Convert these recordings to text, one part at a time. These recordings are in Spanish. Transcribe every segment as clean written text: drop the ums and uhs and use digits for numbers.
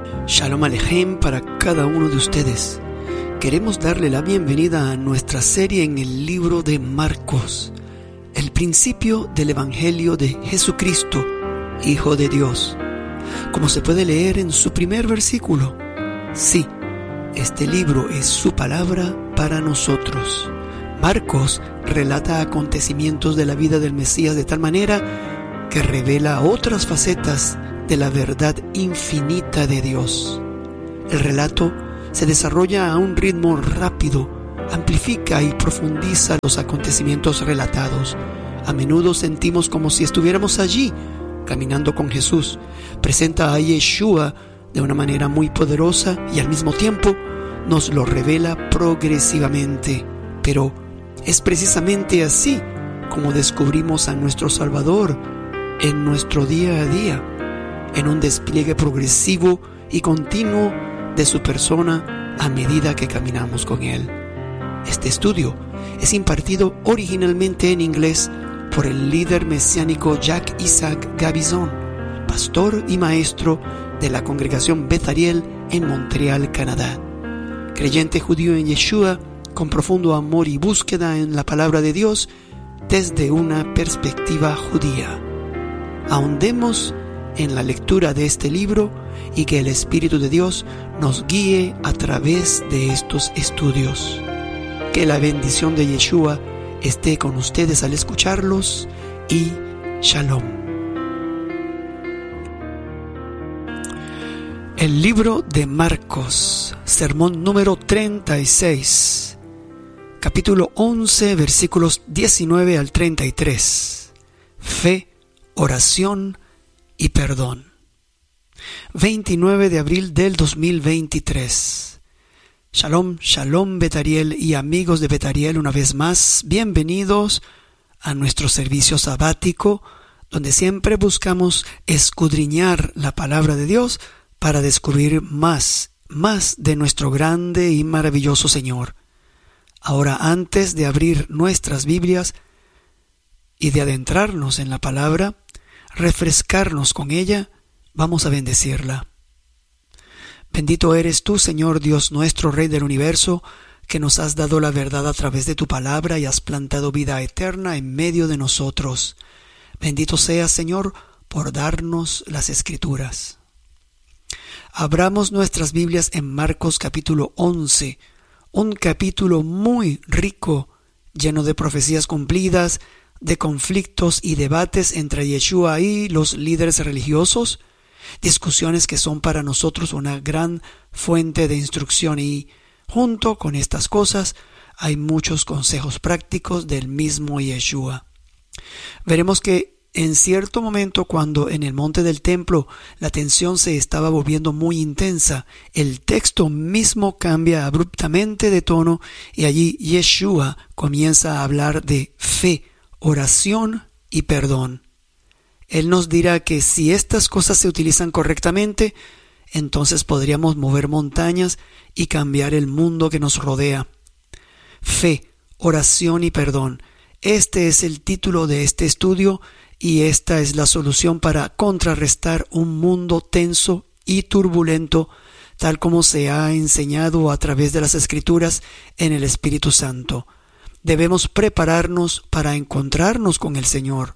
Shalom Alejem para cada uno de ustedes. Queremos darle la bienvenida a nuestra serie en el libro de Marcos, el principio del Evangelio de Jesucristo, Hijo de Dios. Como se puede leer en su primer versículo, sí, este libro es su palabra para nosotros. Marcos relata acontecimientos de la vida del Mesías de tal manera que revela otras facetas de la verdad infinita de Dios. El relato se desarrolla a un ritmo rápido, amplifica y profundiza los acontecimientos relatados. A menudo sentimos como si estuviéramos allí, caminando con Jesús. Presenta a Yeshua de una manera muy poderosa y al mismo tiempo nos lo revela progresivamente. Pero es precisamente así como descubrimos a nuestro Salvador en nuestro día a día, en un despliegue progresivo y continuo de su persona a medida que caminamos con Él. Este estudio es impartido originalmente en inglés por el líder mesiánico Jacques Isaac Gabizon, pastor y maestro de la congregación Beth Ariel en Montreal, Canadá. Creyente judío en Yeshua, con profundo amor y búsqueda en la palabra de Dios desde una perspectiva judía. Ahondemos en la lectura de este libro y que el Espíritu de Dios nos guíe a través de estos estudios. Que la bendición de Yeshua esté con ustedes al escucharlos y Shalom. El libro de Marcos, sermón número 36, capítulo 11, versículos 19 al 33. Fe, oración y perdón. 29 de abril del 2023. Shalom, shalom Beth Ariel y amigos de Beth Ariel, una vez más, bienvenidos a nuestro servicio sabático, donde siempre buscamos escudriñar la palabra de Dios para descubrir más de nuestro grande y maravilloso Señor. Ahora, antes de abrir nuestras Biblias y de adentrarnos en la palabra, refrescarnos con ella, vamos a bendecirla. Bendito eres tú, Señor Dios nuestro, Rey del universo, que nos has dado la verdad a través de tu palabra y has plantado vida eterna en medio de nosotros. Bendito seas, Señor, por darnos las Escrituras. Abramos nuestras Biblias en Marcos capítulo 11, un capítulo muy rico, lleno de profecías cumplidas, de conflictos y debates entre Yeshua y los líderes religiosos, discusiones que son para nosotros una gran fuente de instrucción y, junto con estas cosas, hay muchos consejos prácticos del mismo Yeshua. Veremos que en cierto momento, cuando en el monte del templo la tensión se estaba volviendo muy intensa, el texto mismo cambia abruptamente de tono y allí Yeshua comienza a hablar de fe, oración y perdón. Él nos dirá que si estas cosas se utilizan correctamente, entonces podríamos mover montañas y cambiar el mundo que nos rodea. Fe, oración y perdón. Este es el título de este estudio y esta es la solución para contrarrestar un mundo tenso y turbulento, tal como se ha enseñado a través de las Escrituras en el Espíritu Santo. Debemos prepararnos para encontrarnos con el Señor.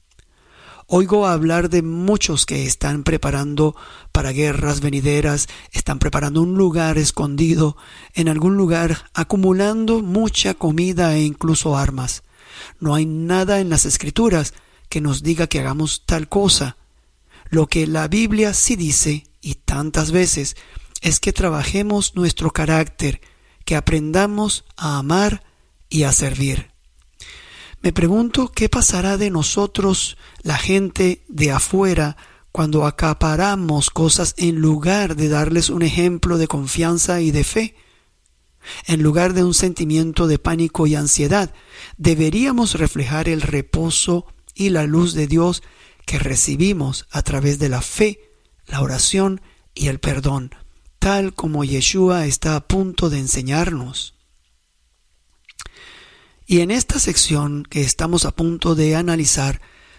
Oigo hablar de muchos que están preparando para guerras venideras, están preparando un lugar escondido en algún lugar, acumulando mucha comida e incluso armas. No hay nada en las Escrituras que nos diga que hagamos tal cosa. Lo que la Biblia sí dice, y tantas veces, es que trabajemos nuestro carácter, que aprendamos a amar y a servir. Me pregunto qué pasará de nosotros, la gente de afuera, cuando acaparamos cosas en lugar de darles un ejemplo de confianza y de fe. En lugar de un sentimiento de pánico y ansiedad, deberíamos reflejar el reposo y la luz de Dios que recibimos a través de la fe, la oración y el perdón, tal como Yeshua está a punto de enseñarnos. Y en esta sección que estamos a punto de analizar,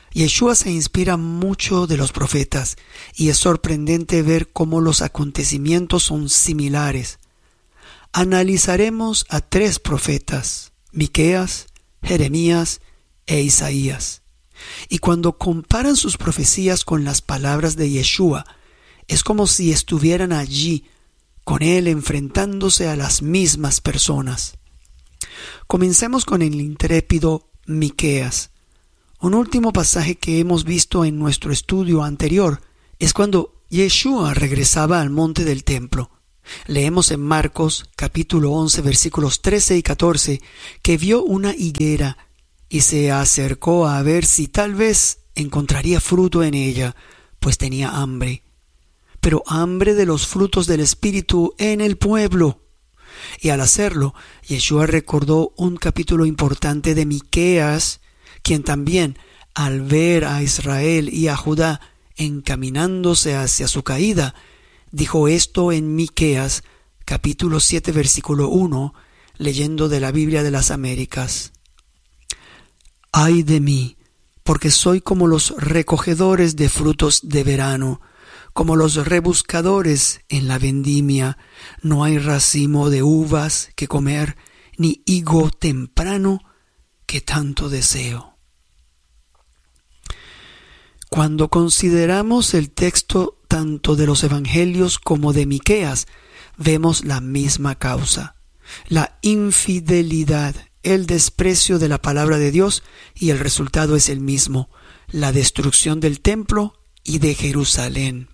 Yeshua se inspira mucho de los profetas y es sorprendente ver cómo los acontecimientos son similares. Analizaremos a 3 profetas, Miqueas, Jeremías e Isaías. Y cuando comparan sus profecías con las palabras de Yeshua, es como si estuvieran allí, con él enfrentándose a las mismas personas. Comencemos con el intrépido Miqueas. Un último pasaje que hemos visto en nuestro estudio anterior es cuando Yeshua regresaba al monte del templo. Leemos en Marcos capítulo 11 versículos 13 y 14 que vio una higuera y se acercó a ver si tal vez encontraría fruto en ella, pues tenía hambre. Pero hambre de los frutos del Espíritu en el pueblo. Y al hacerlo, Yeshua recordó un capítulo importante de Miqueas, quien también, al ver a Israel y a Judá encaminándose hacia su caída, dijo esto en Miqueas, capítulo 7, versículo 1, leyendo de la Biblia de las Américas. Ay de mí, porque soy como los recogedores de frutos de verano, como los rebuscadores en la vendimia. No hay racimo de uvas que comer, ni higo temprano que tanto deseo. Cuando consideramos el texto tanto de los evangelios como de Miqueas, vemos la misma causa: la infidelidad, el desprecio de la palabra de Dios, y el resultado es el mismo: la destrucción del templo y de Jerusalén.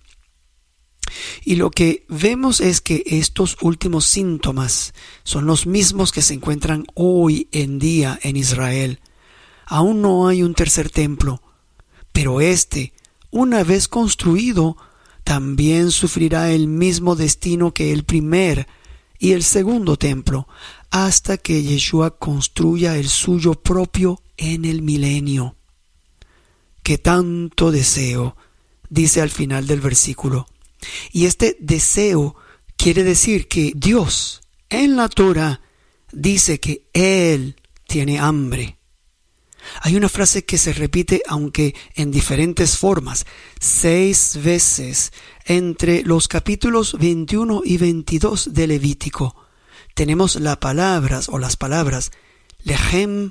Y lo que vemos es que estos últimos síntomas son los mismos que se encuentran hoy en día en Israel. Aún no hay un tercer templo, pero una vez construido, también sufrirá el mismo destino que el primer y el segundo templo, hasta que Yeshua construya el suyo propio en el milenio. Que tanto deseo, dice al final del versículo. Y este deseo quiere decir que Dios en la Torah dice que Él tiene hambre. Hay una frase que se repite, aunque en diferentes formas, 6 veces entre los capítulos 21 y 22 de Levítico. Tenemos las palabras Lechem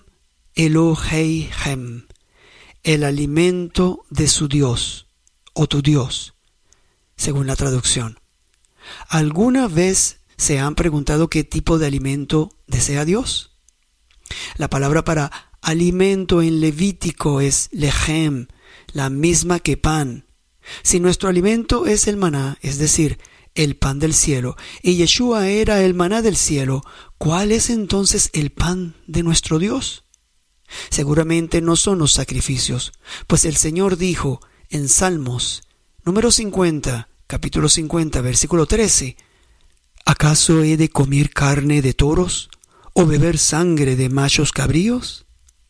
Eloheihem, el alimento de su Dios, o tu Dios, según la traducción. ¿Alguna vez se han preguntado qué tipo de alimento desea Dios? La palabra para alimento en Levítico es lechem, la misma que pan. Si nuestro alimento es el maná, es decir, el pan del cielo, y Yeshua era el maná del cielo, ¿cuál es entonces el pan de nuestro Dios? Seguramente no son los sacrificios, pues el Señor dijo en Salmos número 50, capítulo 50, versículo 13, ¿acaso he de comer carne de toros o beber sangre de machos cabríos?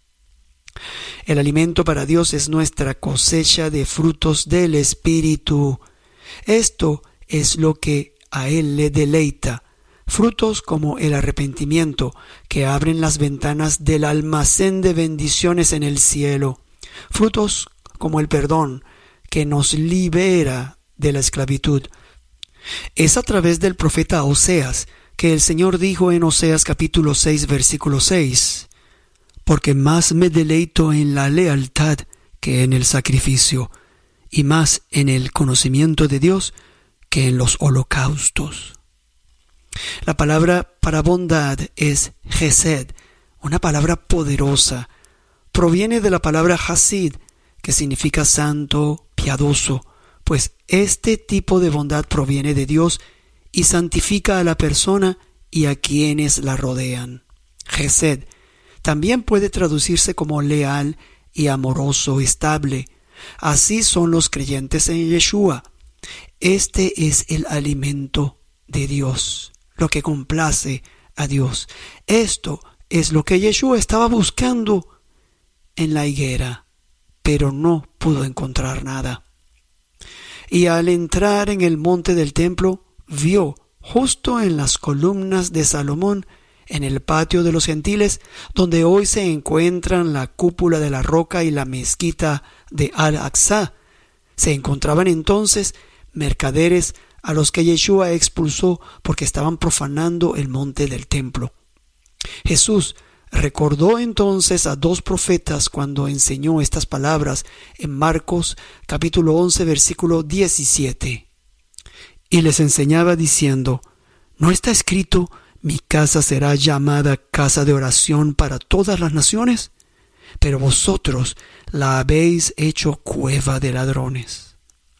El alimento para Dios es nuestra cosecha de frutos del Espíritu. Esto es lo que a Él le deleita. Frutos como el arrepentimiento, que abren las ventanas del almacén de bendiciones en el cielo. Frutos como el perdón, que nos libera de la esclavitud. Es a través del profeta Oseas que el Señor dijo en Oseas capítulo 6, versículo 6, porque más me deleito en la lealtad que en el sacrificio, y más en el conocimiento de Dios que en los holocaustos. La palabra para bondad es Hesed, una palabra poderosa. Proviene de la palabra Hasid, que significa santo, piadoso, pues este tipo de bondad proviene de Dios y santifica a la persona y a quienes la rodean. Hesed también puede traducirse como leal y amoroso, estable. Así son los creyentes en Yeshua. Este es el alimento de Dios, lo que complace a Dios. Esto es lo que Yeshua estaba buscando en la higuera, pero no pudo encontrar nada. Y al entrar en el monte del templo, vio justo en las columnas de Salomón en el patio de los gentiles, donde hoy se encuentran la cúpula de la roca y la mezquita de Al-Aqsa. Se encontraban entonces mercaderes a los que Yeshua expulsó porque estaban profanando el monte del templo. Jesús recordó entonces a dos profetas cuando enseñó estas palabras en Marcos capítulo 11 versículo 17. Y les enseñaba diciendo: ¿no está escrito: mi casa será llamada casa de oración para todas las naciones? Pero vosotros la habéis hecho cueva de ladrones.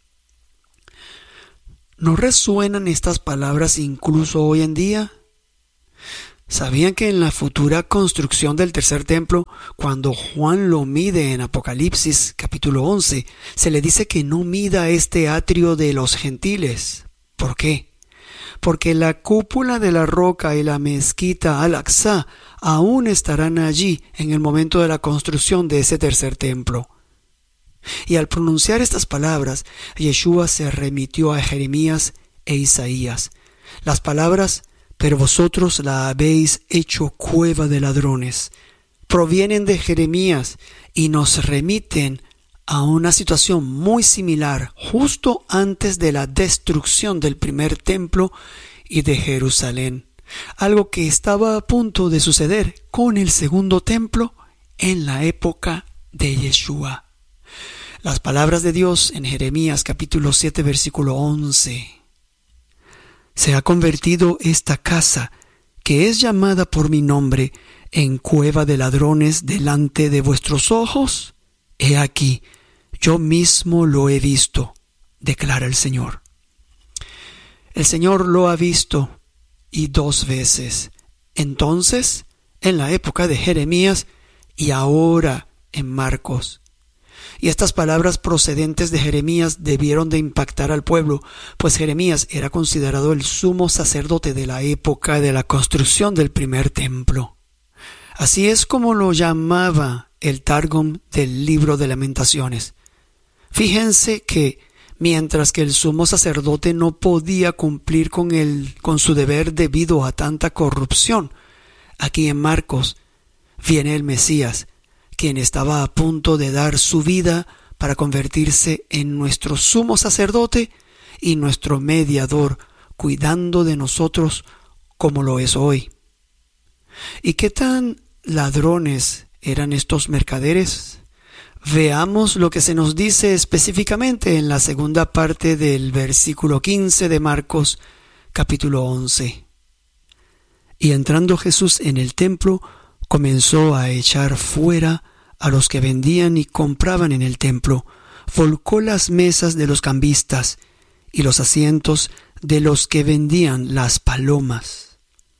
¿No resuenan estas palabras incluso hoy en día? ¿Sabían que en la futura construcción del tercer templo, cuando Juan lo mide en Apocalipsis capítulo 11, se le dice que no mida este atrio de los gentiles? ¿Por qué? Porque la cúpula de la roca y la mezquita Al-Aqsa aún estarán allí en el momento de la construcción de ese tercer templo. Y al pronunciar estas palabras, Yeshua se remitió a Jeremías e Isaías. Las palabras: pero vosotros la habéis hecho cueva de ladrones, provienen de Jeremías y nos remiten a una situación muy similar justo antes de la destrucción del primer templo y de Jerusalén, algo que estaba a punto de suceder con el segundo templo en la época de Yeshua. Las palabras de Dios en Jeremías capítulo 7 versículo 11. Se ha convertido esta casa, que es llamada por mi nombre, en cueva de ladrones delante de vuestros ojos. He aquí, yo mismo lo he visto, declara el Señor. El Señor lo ha visto, y 2 veces. Entonces, en la época de Jeremías, y ahora en Marcos. Y estas palabras procedentes de Jeremías debieron de impactar al pueblo, pues Jeremías era considerado el sumo sacerdote de la época de la construcción del primer templo. Así es como lo llamaba el Targum del libro de Lamentaciones. Fíjense que mientras que el sumo sacerdote no podía cumplir con su deber debido a tanta corrupción, aquí en Marcos viene el Mesías, quien estaba a punto de dar su vida para convertirse en nuestro sumo sacerdote y nuestro mediador, cuidando de nosotros como lo es hoy. ¿Y qué tan ladrones eran estos mercaderes? Veamos lo que se nos dice específicamente en la segunda parte del versículo 15 de Marcos capítulo 11. Y entrando Jesús en el templo, comenzó a echar fuera a los que vendían y compraban en el templo, volcó las mesas de los cambistas y los asientos de los que vendían las palomas.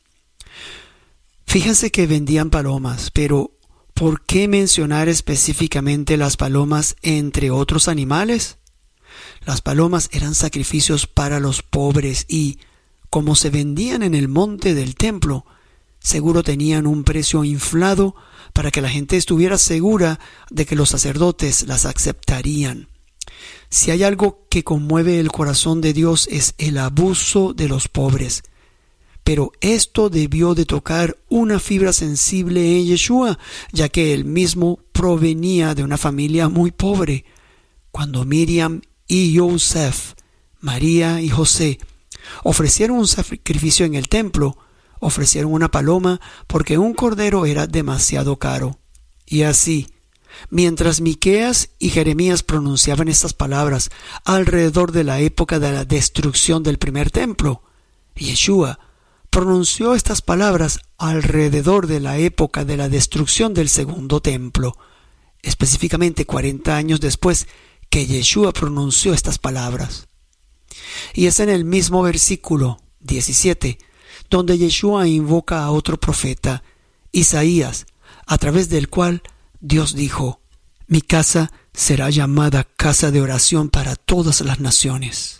Fíjense que vendían palomas, pero ¿por qué mencionar específicamente las palomas entre otros animales? Las palomas eran sacrificios para los pobres y, como se vendían en el monte del templo, seguro tenían un precio inflado para que la gente estuviera segura de que los sacerdotes las aceptarían. Si hay algo que conmueve el corazón de Dios es el abuso de los pobres. Pero esto debió de tocar una fibra sensible en Yeshua, ya que él mismo provenía de una familia muy pobre. Cuando Miriam y Yosef, María y José, ofrecieron un sacrificio en el templo, ofrecieron una paloma porque un cordero era demasiado caro. Y así, mientras Miqueas y Jeremías pronunciaban estas palabras alrededor de la época de la destrucción del primer templo, Yeshua pronunció estas palabras alrededor de la época de la destrucción del segundo templo, específicamente 40 años después que Yeshua pronunció estas palabras. Y es en el mismo versículo 17 donde Yeshua invoca a otro profeta, Isaías, a través del cual Dios dijo: mi casa será llamada casa de oración para todas las naciones.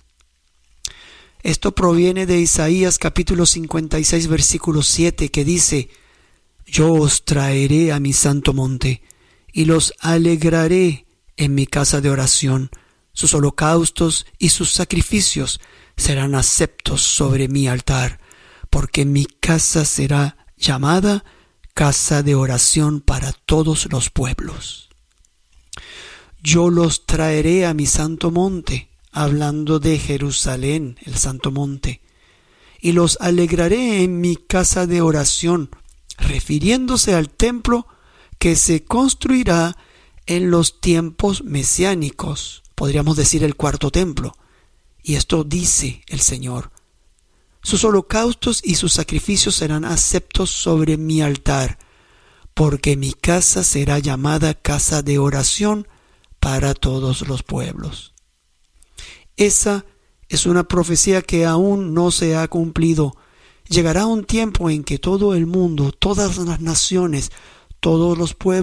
Esto proviene de Isaías capítulo 56 versículo 7, que dice: yo os traeré a mi santo monte y los alegraré en mi casa de oración. Sus holocaustos y sus sacrificios serán aceptos sobre mi altar, porque mi casa será llamada casa de oración para todos los pueblos. Yo los traeré a mi santo monte, hablando de Jerusalén, el santo monte, y los alegraré en mi casa de oración, refiriéndose al templo que se construirá en los tiempos mesiánicos, podríamos decir el cuarto templo. Y esto dice el Señor: sus holocaustos y sus sacrificios serán aceptos sobre mi altar, porque mi casa será llamada casa de oración para todos los pueblos. Esa es una profecía que aún no se ha cumplido. Llegará un tiempo en que todo el mundo, todas las naciones, todos los pueblos